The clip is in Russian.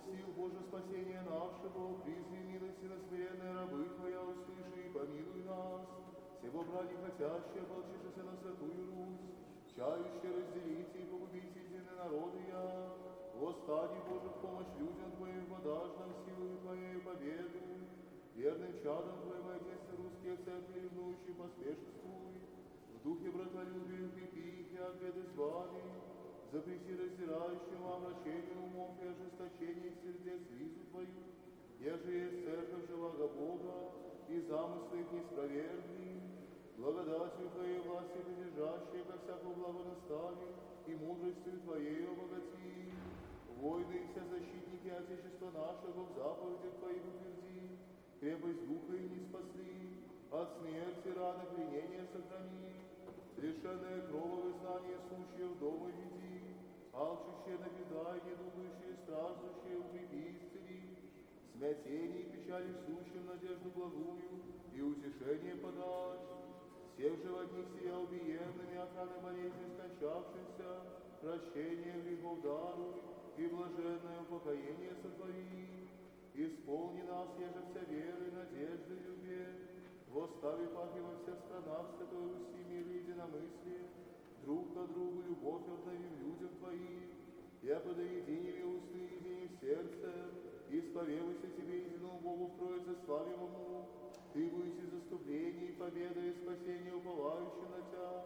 сил Боже спасение нашего, призри милости на смиренные рабы Твоя, услыши и помилуй нас. Сего брани хотящие, ополчившися на святую Русь, чающие разделите и погубить единые народы я. Восстани, Боже, в помощь людям Твоим, подашь нам силу Твоей победу. Верным чадом Твоим, Отец русские церкви, ревнующие, поспешествуй. В духе братолюбия укрепи их и от беды звали. Запрети раздирающим омрачению умов и ожесточение сердец визу Твою, еже есть церковь живого Бога, и замыслы их несправедливы. Благодатью Твоей власти прилежащие ко всякому благонаставе, и мудростью Твоей обогати. Войны и все защитники Отечества нашего в заповедях Твоих утверди, крепость духа и не спасли, от смерти раны пленения сохрани, лишенные кровавых знаний случаев дома веди, алчущие напитай, недугающие, страждущие, укрепи, исцели, смятение и печали сущим надежду благую и утешение подашь. Всех же от них сия убиенными охраны болезни скончавшихся, прощение грехов даруй и блаженное упокоение сотвори. Исполни нас, еже вся веры, надежды, любе, восстави пахи во всех странах Святой Руси мир и единомыслие, друг к другу любовь обновим людям Твоим, яко единили усты, едини в сердце, исповедуйся Тебе, единому Богу в Троице славимому, Ты будешь заступление и победа и спасение уповающим на Тя.